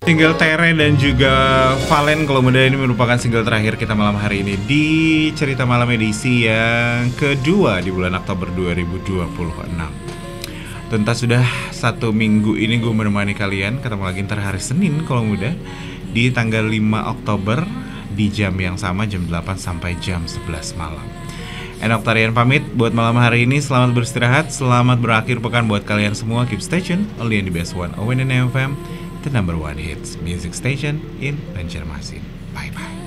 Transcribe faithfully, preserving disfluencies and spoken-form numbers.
Single Tere dan juga Valen Kalau Muda ini merupakan single terakhir kita malam hari ini di Cerita Malam edisi yang kedua di bulan Oktober dua ribu dua puluh enam. Tuntas sudah satu minggu ini gue menemani kalian. Ketemu lagi ntar hari Senin Kalau Muda di tanggal lima Oktober di jam yang sama, jam delapan sampai jam sebelas malam. Enok Tarian pamit buat malam hari ini. Selamat beristirahat, selamat berakhir pekan buat kalian semua. Keep station, only in the best one, O N N F M, the number one hits music station in Banjarmasin. Bye bye.